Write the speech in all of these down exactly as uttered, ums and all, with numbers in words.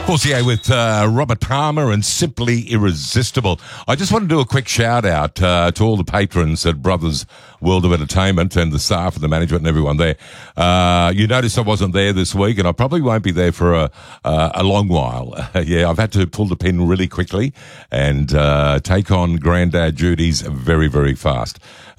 Forcier with uh, Robert Palmer and Simply Irresistible. I just want to do a quick shout out uh, to all the patrons at Brothers World of Entertainment and the staff and the management and everyone there. Uh, you noticed I wasn't there this week, and I probably won't be there for a, uh, a long while. yeah, I've had to pull the pin really quickly and uh, take on granddad duties very, very fast.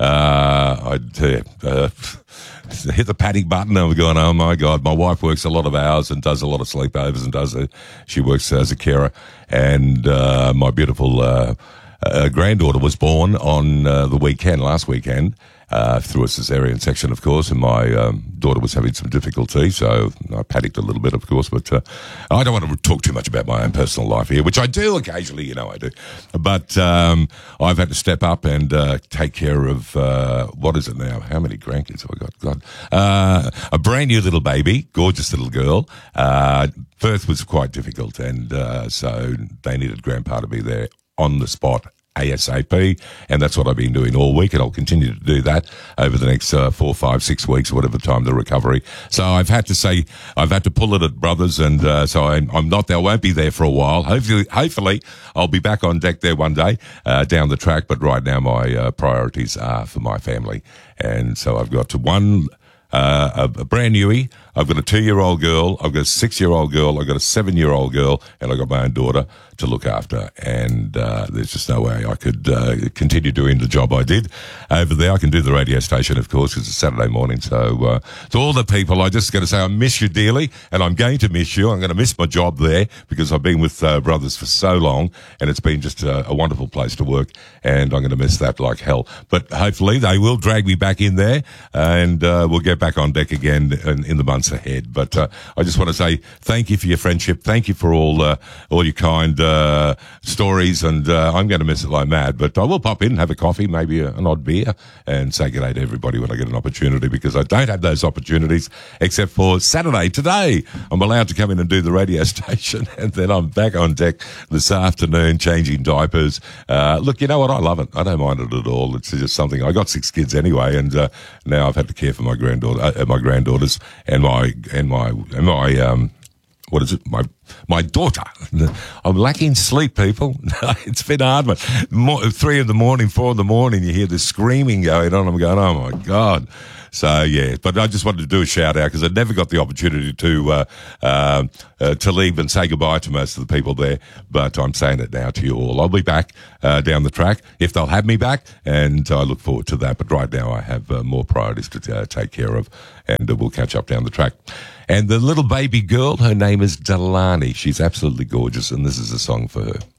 Uh, I'd uh, uh, hit the panic button and we're going, oh my God, my wife works a lot of hours and does a lot of sleepovers and does a, she works as a carer. And, uh, my beautiful, uh, uh, granddaughter was born on, uh, the weekend, last weekend, uh, through a cesarean section, of course, and my, um, daughter was having some difficulty, so I panicked a little bit, of course, but, uh, I don't want to talk too much about my own personal life here, which I do occasionally, you know I do. But, um, I've had to step up and, uh, take care of, uh, what is it now? How many grandkids have I got? God. Uh, a brand new little baby, gorgeous little girl. Uh, birth was quite difficult, and, uh, so they needed grandpa to be there on the spot ASAP, and that's what I've been doing all week, and I'll continue to do that over the next uh, four, five, six weeks, whatever time the recovery. So I've had to say, I've had to pull it at Brothers, and uh, so I'm, I'm not there. I won't be there for a while. Hopefully, hopefully I'll be back on deck there one day uh, down the track, but right now my uh, priorities are for my family, and so I've got to one... Uh, a, a brand newie. I've got a two-year-old girl. I've got a six-year-old girl. I've got a seven-year-old girl, and I've got my own daughter to look after. And uh, there's just no way I could uh, continue doing the job I did over there. I can do the radio station, of course, because it's Saturday morning. So uh, to all the people, I just got to say I miss you dearly, and I'm going to miss you. I'm going to miss my job there because I've been with uh, Brothers for so long, and it's been just a, a wonderful place to work, and I'm going to miss that like hell. But hopefully they will drag me back in there, and uh, we'll get back on deck again in, in the months ahead. But uh, I just want to say thank you for your friendship. Thank you for all uh, all your kind uh, stories, and uh, I'm going to miss it like mad. But I will pop in, have a coffee, maybe a, an odd beer, and say good day to everybody when I get an opportunity, because I don't have those opportunities except for Saturday. Today, I'm allowed to come in and do the radio station, and then I'm back on deck this afternoon changing diapers. Uh, look, you know what? I love it. I don't mind it at all. It's just something. I got six kids anyway, and uh, now I've had to care for my granddaughter, uh, my granddaughters, and my and my and my um, what is it? My my daughter. I'm lacking sleep, people. It's been hard, man. More, three in the morning, four in the morning, you hear the screaming going on. I'm going, oh my God. So yeah, but I just wanted to do a shout out because I never got the opportunity to uh, uh, uh, to leave and say goodbye to most of the people there. But I'm saying it now to you all. I'll be back uh, down the track if they'll have me back, and I look forward to that. But right now I have uh, more priorities to uh, take care of, and uh, we'll catch up down the track. And the little baby girl, her name is Delaney. She's absolutely gorgeous, and this is a song for her.